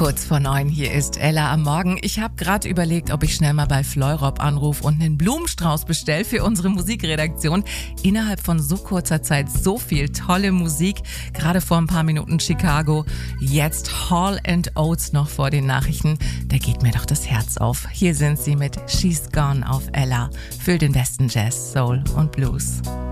Kurz vor 9, hier ist Ella am Morgen. Ich habe gerade überlegt, ob ich schnell mal bei Fleurop anrufe und einen Blumenstrauß bestelle für unsere Musikredaktion. Innerhalb von so kurzer Zeit so viel tolle Musik. Gerade vor ein paar Minuten Chicago. Jetzt Hall & Oates noch vor den Nachrichten. Da geht mir doch das Herz auf. Hier sind sie mit She's Gone auf Ella. Für den besten Jazz, Soul und Blues.